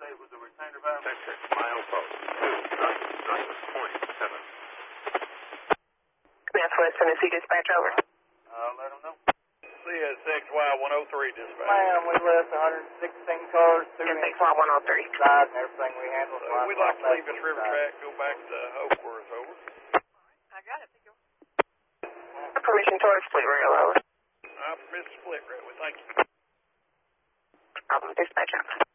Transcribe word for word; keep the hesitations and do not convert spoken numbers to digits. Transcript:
State with the retainer valve. Sector, milepost two, north, northwest point seven. Southwest Tennessee dispatch over. I'll let them know. C S X Y one oh three dispatch. Ma'am, we left one hundred sixteen cars, two S X Y one oh three. inside and everything we handled. So we'd like to leave this river track, go back to Oakworth, over. I got it. Permission towards Split Rail, over. I permit split rail, we thank you. Um, dispatch over.